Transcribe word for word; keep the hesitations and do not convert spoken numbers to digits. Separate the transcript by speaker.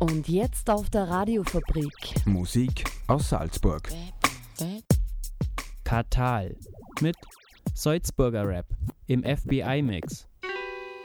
Speaker 1: Und jetzt auf der Radiofabrik.
Speaker 2: Musik aus Salzburg.
Speaker 3: Katal mit Salzburger Rap im F B I-Mix.